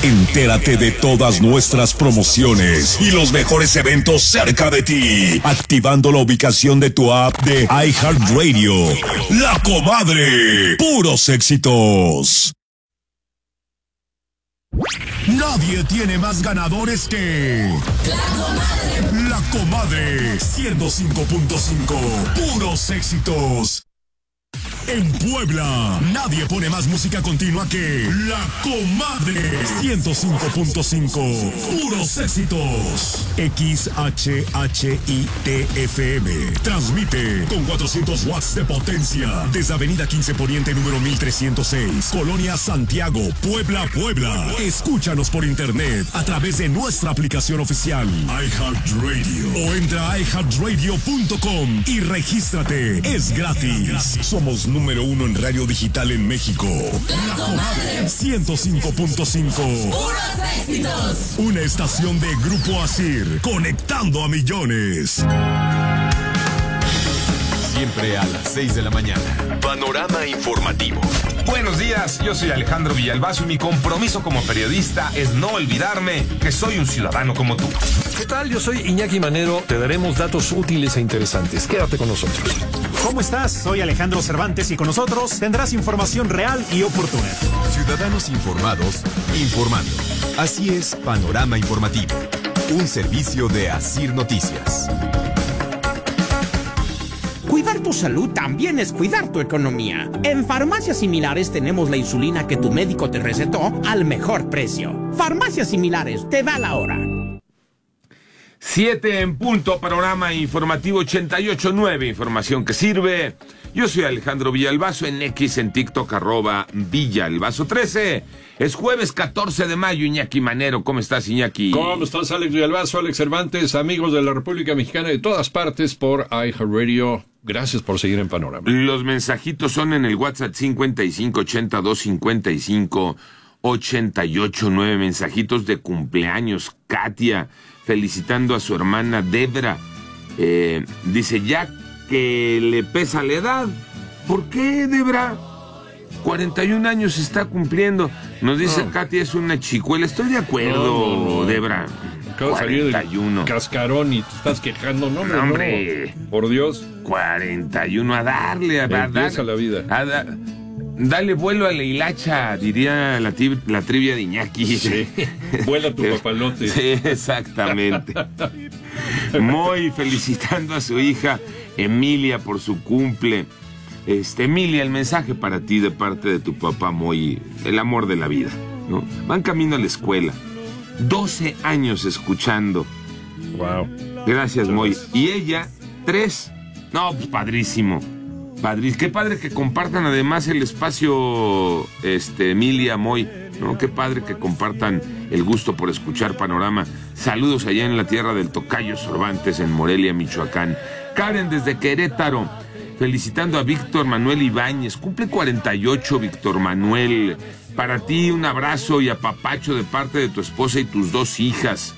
Entérate de todas nuestras promociones y los mejores eventos cerca de ti, activando la ubicación de tu app de iHeartRadio. La Comadre, puros éxitos. Nadie tiene más ganadores que La Comadre 105.5, puros éxitos. En Puebla, nadie pone más música continua que La Comadre 105.5, puros éxitos. XHHITFM transmite con 400 watts de potencia desde Avenida 15 Poniente número 1306, Colonia Santiago, Puebla, Puebla. Escúchanos por internet a través de nuestra aplicación oficial iHeartRadio o entra a iHeartRadio.com y regístrate. Es gratis. Somos número 1 en radio digital en México. La Comadre 105.5. ¡Puros éxitos! Una estación de Grupo Asir, conectando a millones. Siempre a las 6 de la mañana. Panorama informativo. Buenos días, yo soy Alejandro Villalbazo y mi compromiso como periodista es no olvidarme que soy un ciudadano como tú. ¿Qué tal? Yo soy Iñaki Manero. Te daremos datos útiles e interesantes. Quédate con nosotros. ¿Cómo estás? Soy Alejandro Cervantes y con nosotros tendrás información real y oportuna. Ciudadanos informados, informando. Así es, Panorama Informativo. Un servicio de Asir Noticias. Cuidar tu salud también es cuidar tu economía. En Farmacias Similares tenemos la insulina que tu médico te recetó al mejor precio. Farmacias Similares, te da la hora. 7 en punto, Panorama Informativo 88.9, información que sirve. Yo soy Alejandro Villalbazo, en X, en TikTok, @Villalbazo13. Es jueves 14 de mayo, Iñaki Manero. ¿Cómo estás, Iñaki? ¿Cómo estás, Alex Villalbazo, Alex Cervantes, amigos de la República Mexicana de todas partes por iHeartRadio? Gracias por seguir en Panorama. Los mensajitos son en el WhatsApp 55825588.9, mensajitos de cumpleaños. Katia, felicitando a su hermana Debra. Dice, ya que le pesa la edad. ¿Por qué, Debra? 41 años está cumpliendo. Nos dice Katia, es una chicuela. Estoy de acuerdo, Debra. Acabo de salir del cascarón y te estás quejando. No, hombre. No. Por Dios. 41, a darle, a dar. A la vida. Dale vuelo a la hilacha, diría la trivia de Iñaki. Sí. Vuela tu papalote. Sí, exactamente. Muy felicitando a su hija Emilia por su cumple. Emilia, el mensaje para ti de parte de tu papá, Moy, el amor de la vida, ¿no? Van camino a la escuela. 12 años escuchando. Wow. Gracias, Moy. Y ella, 3. No, pues padrísimo. Qué padre que compartan además el espacio, Emilia, Moy, ¿no? Qué padre que compartan el gusto por escuchar Panorama. Saludos allá en la tierra del Tocayo Cervantes, en Morelia, Michoacán. Karen desde Querétaro, felicitando a Víctor Manuel Ibáñez. Cumple 48, Víctor Manuel. Para ti un abrazo y apapacho de parte de tu esposa y tus 2 hijas.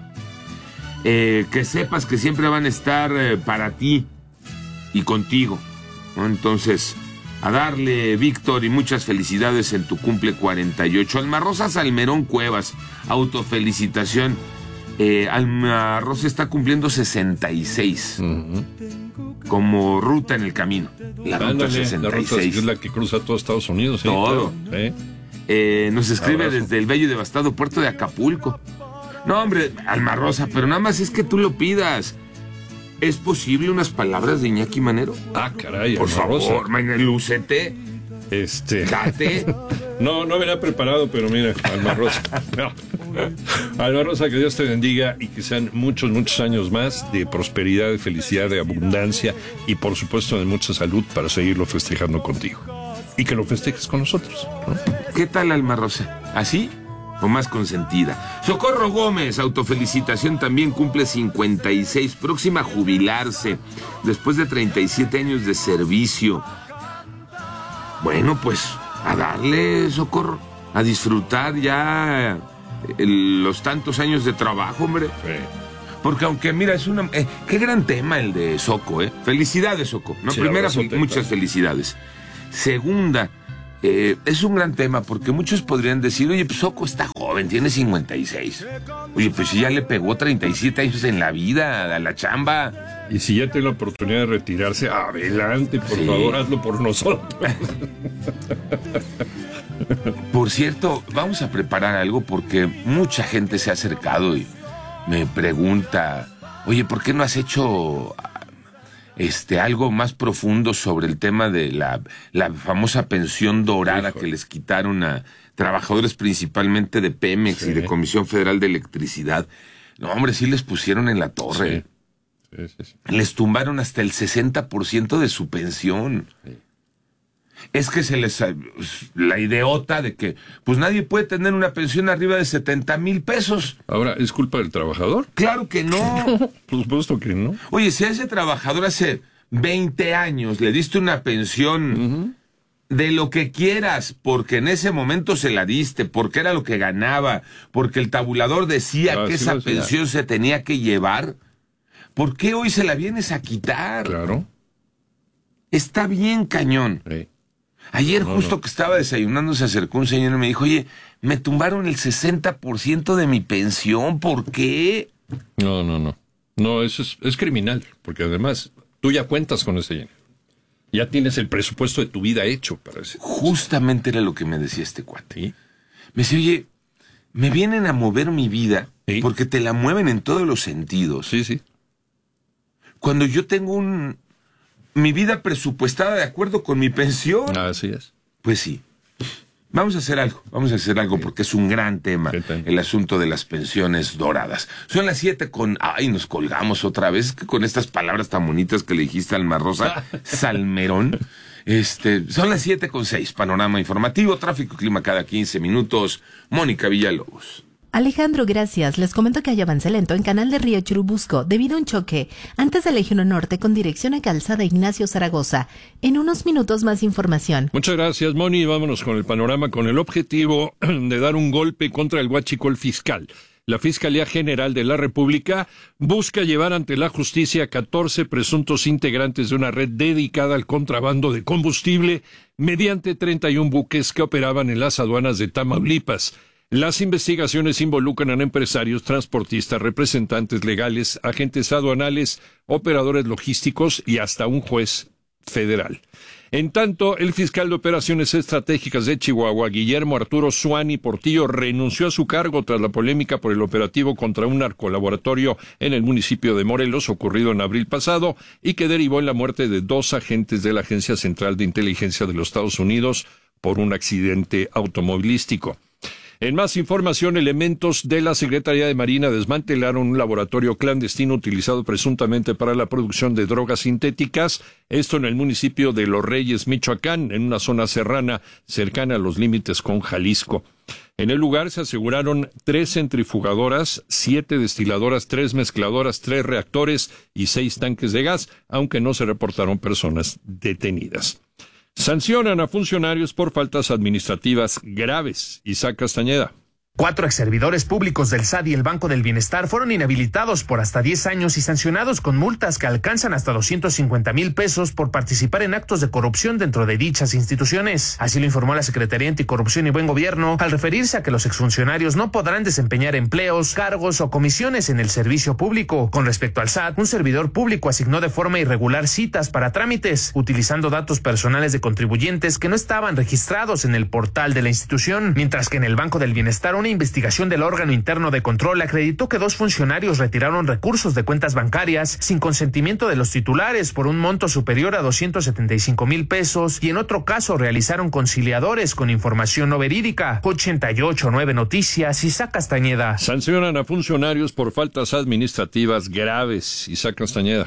Que sepas que siempre van a estar para ti y contigo, ¿no? Entonces, a darle, Víctor, y muchas felicidades en tu cumple 48. Alma Rosa Salmerón Cuevas, autofelicitación. Alma Rosa está cumpliendo 66. Como ruta en el camino. La ruta 66. La ruta es la que cruza todo Estados Unidos. Todo. Claro. Nos escribe Abrazo. desde el bello y devastado puerto de Acapulco. No, hombre, Alma Rosa, pero nada más es que tú lo pidas. ¿Es posible unas palabras de Iñaki Manero? Ah, caray, por Alma favor, Rosa. lúcete. Date. No venía preparado, pero mira, Alma Rosa. No. Alma Rosa, que Dios te bendiga y que sean muchos, muchos años más de prosperidad, de felicidad, de abundancia y por supuesto de mucha salud para seguirlo festejando contigo. Y que lo festejes con nosotros, ¿no? ¿Qué tal, Alma Rosa? ¿Así o más consentida? Socorro Gómez, autofelicitación, también cumple 56, próxima a jubilarse después de 37 años de servicio. Bueno, pues a darle, Socorro, a disfrutar ya los tantos años de trabajo, hombre. Sí. Porque aunque, mira, es una... qué gran tema el de Soco, ¿eh? Felicidades, Soco. No, Sí, primera, abrazote, muchas claro. felicidades. Segunda, es un gran tema porque muchos podrían decir, oye, pues Soco está joven, tiene 56. Oye, pues si ya le pegó 37 años en la vida a la chamba. Y si ya tiene la oportunidad de retirarse, adelante, por favor, hazlo por nosotros. Por cierto, vamos a preparar algo porque mucha gente se ha acercado y me pregunta, oye, ¿por qué no has hecho algo más profundo sobre el tema de la famosa pensión dorada que les quitaron a trabajadores principalmente de Pemex y de Comisión Federal de Electricidad? No, hombre, sí les pusieron en la torre. Sí. Les tumbaron hasta el 60% de su pensión. Sí. Es que la idiota de que pues nadie puede tener una pensión arriba de 70,000 pesos. Ahora, ¿es culpa del trabajador? Claro que no. Por supuesto que no. Oye, si a ese trabajador hace 20 años le diste una pensión de lo que quieras, porque en ese momento se la diste, porque era lo que ganaba, porque el tabulador decía que esa pensión se tenía que llevar, ¿por qué hoy se la vienes a quitar? Claro. Está bien cañón. Sí. Ayer justo que estaba desayunando se acercó un señor y me dijo, oye, me tumbaron el 60% de mi pensión, ¿por qué? No. No, eso es criminal, porque además tú ya cuentas con ese dinero. Ya tienes el presupuesto de tu vida hecho para eso. Justamente era lo que me decía este cuate. ¿Sí? Me decía, oye, me vienen a mover mi vida porque te la mueven en todos los sentidos. Sí. Cuando yo tengo mi vida presupuestada de acuerdo con mi pensión. Así es. Pues sí. Vamos a hacer algo porque es un gran tema, el asunto de las pensiones doradas. Son las 7 nos colgamos otra vez con estas palabras tan bonitas que le dijiste a Alma Rosa, Salmerón. Son las 7:06, panorama informativo, tráfico y clima cada 15 minutos. Mónica Villalobos. Alejandro, gracias. Les comento que hay avance lento en Canal de Río Churubusco debido a un choque antes del Eje 1 Norte con dirección a Calzada Ignacio Zaragoza. En unos minutos más información. Muchas gracias, Moni. Vámonos con el panorama con el objetivo de dar un golpe contra el huachicol fiscal. La Fiscalía General de la República busca llevar ante la justicia a 14 presuntos integrantes de una red dedicada al contrabando de combustible mediante 31 buques que operaban en las aduanas de Tamaulipas. Las investigaciones involucran a empresarios, transportistas, representantes legales, agentes aduanales, operadores logísticos y hasta un juez federal. En tanto, el fiscal de Operaciones Estratégicas de Chihuahua, Guillermo Arturo Suani Portillo, renunció a su cargo tras la polémica por el operativo contra un narcolaboratorio en el municipio de Morelos, ocurrido en abril pasado, y que derivó en la muerte de 2 agentes de la Agencia Central de Inteligencia de los Estados Unidos por un accidente automovilístico. En más información, elementos de la Secretaría de Marina desmantelaron un laboratorio clandestino utilizado presuntamente para la producción de drogas sintéticas, esto en el municipio de Los Reyes, Michoacán, en una zona serrana cercana a los límites con Jalisco. En el lugar se aseguraron 3 centrifugadoras, 7 destiladoras, 3 mezcladoras, 3 reactores y 6 tanques de gas, aunque no se reportaron personas detenidas. Sancionan a funcionarios por faltas administrativas graves. Isaac Castañeda. 4 exservidores públicos del SAT y el Banco del Bienestar fueron inhabilitados por hasta 10 años y sancionados con multas que alcanzan hasta 250,000 pesos por participar en actos de corrupción dentro de dichas instituciones. Así lo informó la Secretaría Anticorrupción y Buen Gobierno al referirse a que los exfuncionarios no podrán desempeñar empleos, cargos o comisiones en el servicio público. Con respecto al SAT, un servidor público asignó de forma irregular citas para trámites, utilizando datos personales de contribuyentes que no estaban registrados en el portal de la institución, mientras que en el Banco del Bienestar una investigación del órgano interno de control acreditó que 2 funcionarios retiraron recursos de cuentas bancarias sin consentimiento de los titulares por un monto superior a 275,000 pesos y en otro caso realizaron conciliadores con información no verídica. 88.9 Noticias, Isaac Castañeda. Sancionan a funcionarios por faltas administrativas graves. Isaac Castañeda.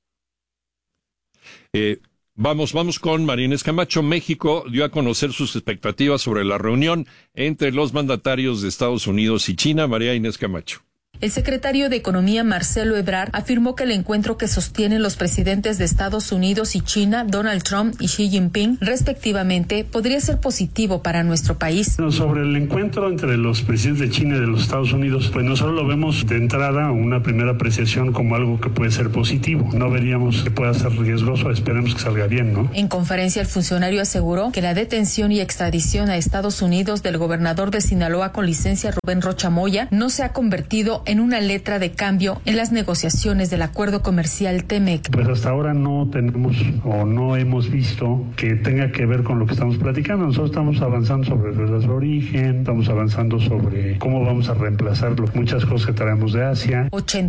Vamos con María Inés Camacho. México dio a conocer sus expectativas sobre la reunión entre los mandatarios de Estados Unidos y China. María Inés Camacho. El secretario de Economía, Marcelo Ebrard, afirmó que el encuentro que sostienen los presidentes de Estados Unidos y China, Donald Trump y Xi Jinping, respectivamente, podría ser positivo para nuestro país. Sobre el encuentro entre los presidentes de China y de los Estados Unidos, pues nosotros lo vemos de entrada, una primera apreciación como algo que puede ser positivo. No veríamos que pueda ser riesgoso, esperemos que salga bien, ¿no? En conferencia, el funcionario aseguró que la detención y extradición a Estados Unidos del gobernador de Sinaloa con licencia, Rubén Rocha Moya, no se ha convertido en una letra de cambio en las negociaciones del acuerdo comercial TEMEC. Pues hasta ahora no tenemos o no hemos visto que tenga que ver con lo que estamos platicando. Nosotros estamos avanzando sobre reglas de origen, estamos avanzando sobre cómo vamos a reemplazar muchas cosas que traemos de Asia.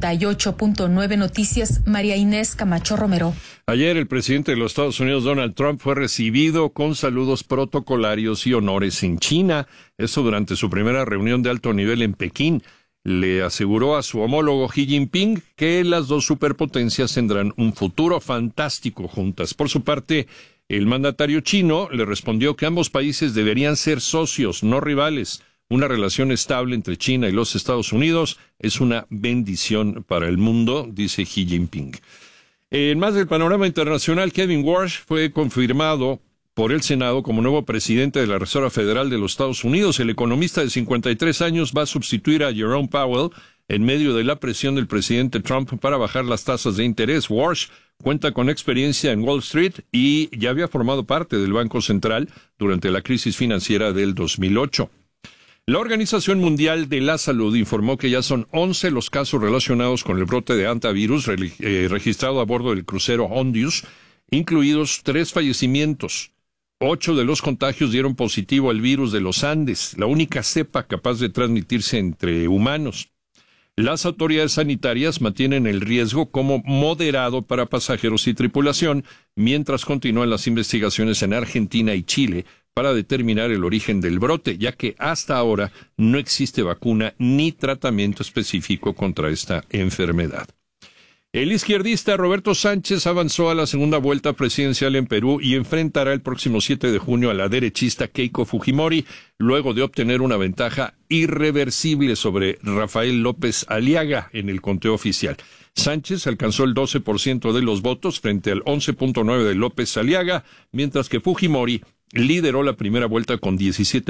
88.9 Noticias, María Inés Camacho Romero. Ayer el presidente de los Estados Unidos, Donald Trump, fue recibido con saludos protocolarios y honores en China. Esto durante su primera reunión de alto nivel en Pekín. Le aseguró a su homólogo Xi Jinping que las dos superpotencias tendrán un futuro fantástico juntas. Por su parte, el mandatario chino le respondió que ambos países deberían ser socios, no rivales. Una relación estable entre China y los Estados Unidos es una bendición para el mundo, dice Xi Jinping. En más del panorama internacional, Kevin Warsh fue confirmado por el Senado como nuevo presidente de la Reserva Federal de los Estados Unidos. El economista de 53 años va a sustituir a Jerome Powell en medio de la presión del presidente Trump para bajar las tasas de interés. Warsh cuenta con experiencia en Wall Street y ya había formado parte del Banco Central durante la crisis financiera del 2008. La Organización Mundial de la Salud informó que ya son 11 los casos relacionados con el brote de hantavirus registrado a bordo del crucero Hondius, incluidos 3 fallecimientos. 8 de los contagios dieron positivo al virus de los Andes, la única cepa capaz de transmitirse entre humanos. Las autoridades sanitarias mantienen el riesgo como moderado para pasajeros y tripulación, mientras continúan las investigaciones en Argentina y Chile para determinar el origen del brote, ya que hasta ahora no existe vacuna ni tratamiento específico contra esta enfermedad. El izquierdista Roberto Sánchez avanzó a la segunda vuelta presidencial en Perú y enfrentará el próximo 7 de junio a la derechista Keiko Fujimori, luego de obtener una ventaja irreversible sobre Rafael López Aliaga en el conteo oficial. Sánchez alcanzó el 12% de los votos frente al 11.9% de López Aliaga, mientras que Fujimori lideró la primera vuelta con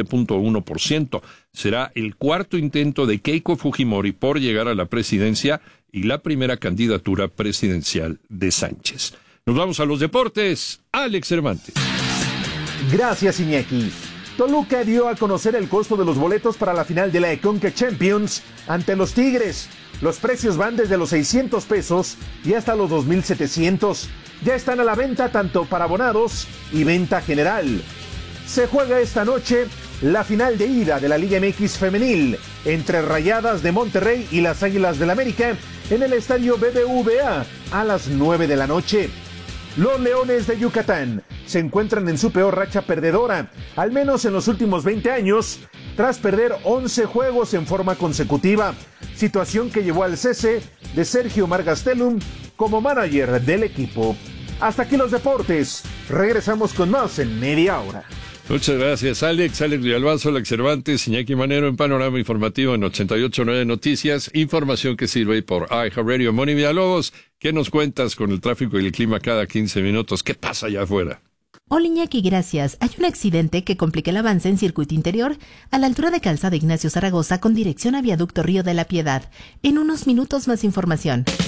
17.1%. Será el cuarto intento de Keiko Fujimori por llegar a la presidencia y la primera candidatura presidencial de Sánchez. Nos vamos a los deportes. Alex Cervantes. Gracias, Iñaki. Toluca dio a conocer el costo de los boletos para la final de la Conca Champions ante los Tigres. Los precios van desde los 600 pesos y hasta los 2,700. Ya están a la venta tanto para abonados y venta general. Se juega esta noche la final de ida de la Liga MX femenil entre Rayadas de Monterrey y las Águilas del América en el estadio BBVA a las 9 de la noche. Los Leones de Yucatán se encuentran en su peor racha perdedora, al menos en los últimos 20 años, tras perder 11 juegos en forma consecutiva, situación que llevó al cese de Sergio Margastelum como manager del equipo. Hasta aquí los deportes. Regresamos con más en media hora. Muchas gracias, Alex Villalbazo, Alex Cervantes, Iñaki Manero en Panorama Informativo en 88.9 Noticias, información que sirve por iHeartRadio. Moni Villalobos, ¿qué nos cuentas con el tráfico y el clima cada 15 minutos? ¿Qué pasa allá afuera? Hola Iñaki, gracias. Hay un accidente que complica el avance en circuito interior a la altura de Calzada Ignacio Zaragoza con dirección a Viaducto Río de la Piedad. En unos minutos más información.